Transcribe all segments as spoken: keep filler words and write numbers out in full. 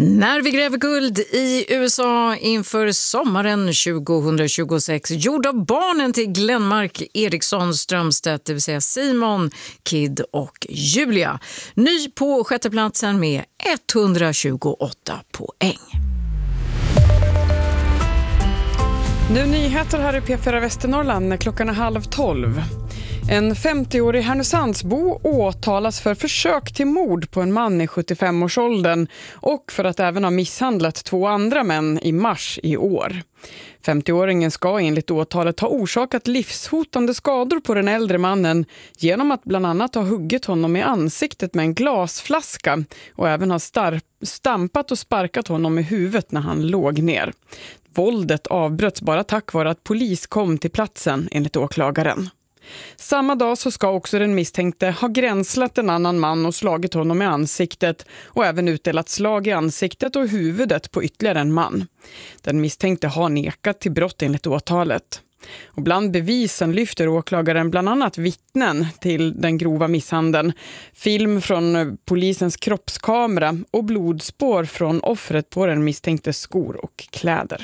När vi gräver guld i U S A inför sommaren tjugohundratjugosex, gjorda barnen till Glenmark Eriksson Strömstedt, det vill säga Simon, Kid och Julia. Ny på sjätteplatsen med etthundratjugoåtta poäng. Nu nyheter här i P fyra Västernorrland när klockan är halv tolv. En femtioårig Härnösandsbo åtalas för försök till mord på en man i sjuttiofemårsåldern och för att även ha misshandlat två andra män i mars i år. femtioåringen ska enligt åtalet ha orsakat livshotande skador på den äldre mannen genom att bland annat ha huggit honom i ansiktet med en glasflaska och även ha star- stampat och sparkat honom i huvudet när han låg ner. Våldet avbröts bara tack vare att polis kom till platsen enligt åklagaren. Samma dag så ska också den misstänkte ha gränslat en annan man och slagit honom i ansiktet och även utdelat slag i ansiktet och huvudet på ytterligare en man. Den misstänkte har nekat till brott enligt åtalet. Och bland bevisen lyfter åklagaren bland annat vittnen till den grova misshandeln, film från polisens kroppskamera och blodspår från offret på den misstänkte skor och kläder.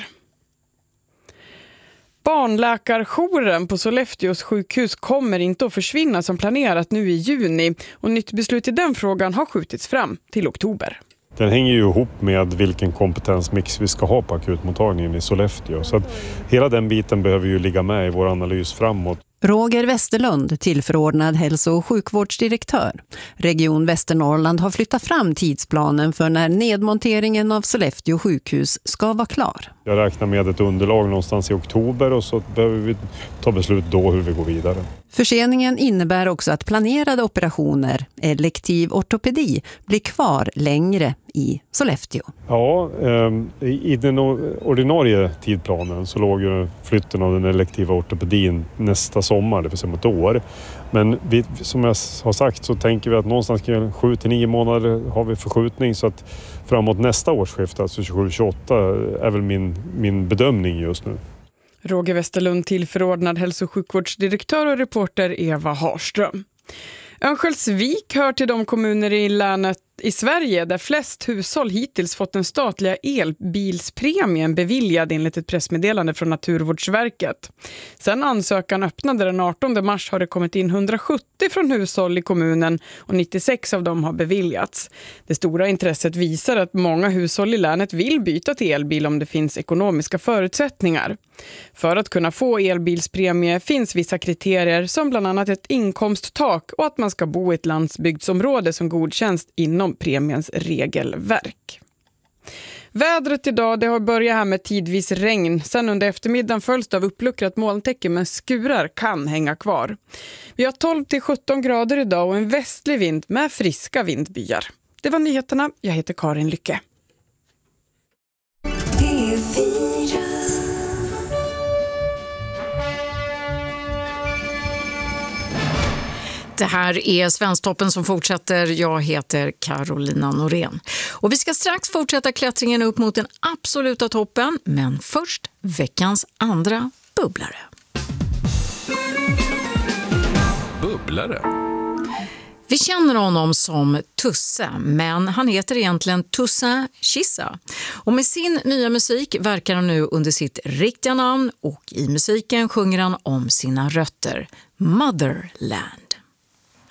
Barnläkarjouren på Sollefteås sjukhus kommer inte att försvinna som planerat nu i juni och nytt beslut i den frågan har skjutits fram till oktober. Den hänger ju ihop med vilken kompetensmix vi ska ha på akutmottagningen i Sollefteå. Så att hela den biten behöver ju ligga med i vår analys framåt. Roger Westerlund, tillförordnad hälso- och sjukvårdsdirektör. Region Västernorrland har flyttat fram tidsplanen för när nedmonteringen av Sollefteå sjukhus ska vara klar. Jag räknar med ett underlag någonstans i oktober och så behöver vi ta beslut då hur vi går vidare. Förseningen innebär också att planerade operationer, elektiv ortopedi, blir kvar längre i Sollefteå. Ja, eh, i den ordinarie tidplanen så låg ju flytten av den elektiva ortopedin nästa sommar, det vill säga om ett år. Men vi, som jag har sagt så tänker vi att någonstans kring sju till nio månader har vi förskjutning så att framåt nästa årsskifte, alltså tjugosju tjugoåtta, är väl min, min bedömning just nu. Roger Westerlund, tillförordnad hälso- och sjukvårdsdirektör och reporter Eva Harström. Örnsköldsvik hör till de kommuner i länet i Sverige där flest hushåll hittills fått den statliga elbilspremien beviljad enligt ett pressmeddelande från Naturvårdsverket. Sen ansökan öppnade den artonde mars har det kommit in hundrasjuttio från hushåll i kommunen och nittiosex av dem har beviljats. Det stora intresset visar att många hushåll i länet vill byta till elbil om det finns ekonomiska förutsättningar. För att kunna få elbilspremie finns vissa kriterier som bland annat ett inkomsttak och att man ska bo i ett landsbygdsområde som godkänns inom premiens regelverk. Vädret idag, det har börjat här med tidvis regn. Sen under eftermiddagen följs det av uppluckrat molntäcke men skurar kan hänga kvar. Vi har tolv till sjutton grader idag och en västlig vind med friska vindbyar. Det var nyheterna. Jag heter Karin Lycke. Det här är Svensktoppen som fortsätter. Jag heter Carolina Norén. Och vi ska strax fortsätta klättringen upp mot den absoluta toppen. Men först veckans andra bubblare. Bubblare? Vi känner honom som Tusse, men han heter egentligen Tusse Kissa. Och med sin nya musik verkar han nu under sitt riktiga namn och i musiken sjunger han om sina rötter, Motherland.